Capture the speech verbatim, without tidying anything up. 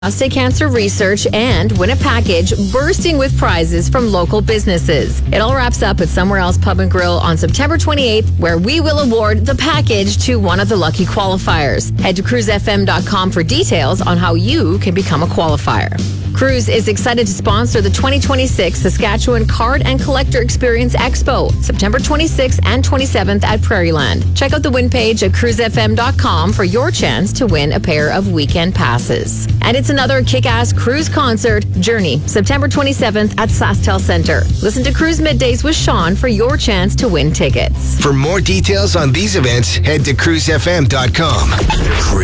prostate cancer research, and win a package bursting with prizes from local businesses. It all wraps up at Somewhere Else Pub and Grill on September twenty-eighth, where we will award the package to one of the lucky qualifiers. Head to cruise f m dot com for details on how you can become a qualifier. Cruise is excited to sponsor the twenty twenty-six Saskatchewan Card and Collector Experience Expo, September twenty-sixth and twenty-seventh at Prairieland. Check out the win page at cruise f m dot com for your chance to win a pair of weekend passes. And it's another kick-ass cruise concert, Journey, September twenty-seventh at SaskTel Centre. Listen to Cruise Middays with Sean for your chance to win tickets. For more details on these events, head to cruise f m dot com.